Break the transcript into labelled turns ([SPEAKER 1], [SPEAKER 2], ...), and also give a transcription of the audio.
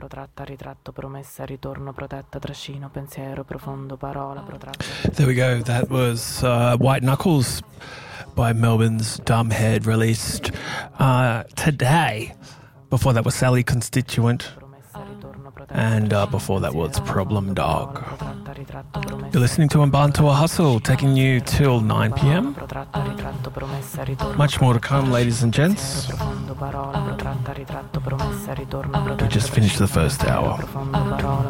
[SPEAKER 1] protratta, ritratto, promessa, ritorno, protetta, trascino, pensiero, profondo, parola, protratta.
[SPEAKER 2] There we go. That was White Knuckles by Melbourne's Dumbhead, released today. Before that was Sally Constituent. And before that was Problem Dog. You're listening to Mbantua Hustle, taking you till 9 p.m. Much more to come, ladies and gents. We just finished the first hour.